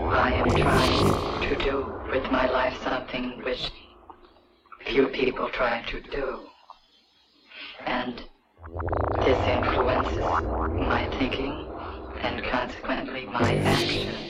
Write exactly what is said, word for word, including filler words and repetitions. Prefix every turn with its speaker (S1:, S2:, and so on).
S1: I am trying to do with my life something which few people try to do. And this influences my thinking and consequently my action.